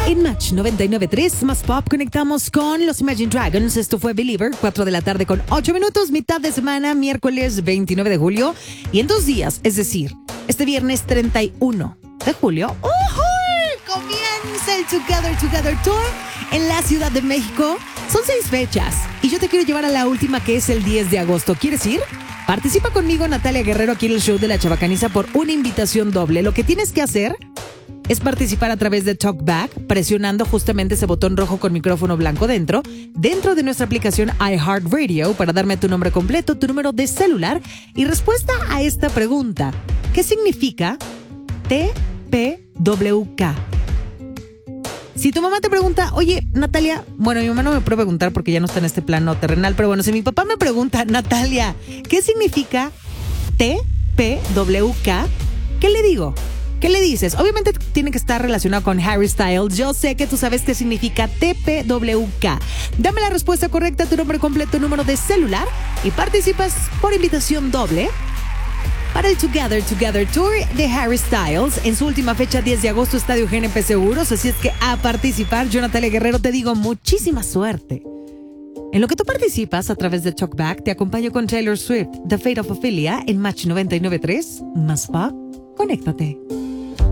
En Match 99.3 más pop conectamos con los Imagine Dragons. Esto fue Believer, 4 de la tarde con 8 minutos, mitad de semana, miércoles 29 de julio. Y en 2 días, es decir, este viernes 31 de julio, comienza el Together Tour en la Ciudad de México. Son 6 fechas y yo te quiero llevar a la última, que es el 10 de agosto. ¿Quieres ir? Participa conmigo, Natalia Guerrero, aquí en el show de La Chabacaniza por una invitación doble. Lo que tienes que hacer es participar a través de TalkBack, presionando justamente ese botón rojo con micrófono blanco dentro de nuestra aplicación iHeartRadio, para darme tu nombre completo, tu número de celular y respuesta a esta pregunta. ¿Qué significa TPWK? Si tu mamá te pregunta, oye, Natalia, bueno, mi mamá no me puede preguntar porque ya no está en este plano terrenal, pero bueno, si mi papá me pregunta, Natalia, ¿qué significa TPWK? ¿Qué le digo? ¿Qué le dices? Obviamente tiene que estar relacionado con Harry Styles. Yo sé que tú sabes qué significa TPWK. Dame la respuesta correcta, tu nombre completo, número de celular y participas por invitación doble para el Together Tour de Harry Styles en su última fecha, 10 de agosto, Estadio GNP Seguros. Así es que a participar. Yo, Natalia Guerrero, te digo muchísima suerte. En lo que tú participas a través de TalkBack, te acompaño con Taylor Swift, The Fate of Ophelia, en Match 99.3. Más pop, conéctate.